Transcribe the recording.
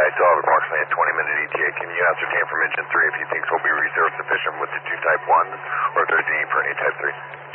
still have approximately a 20-minute ETA. Can you ascertain from engine 3 if you think will be reserve sufficient with the 2 Type 1s, or if there's a need for any Type 3?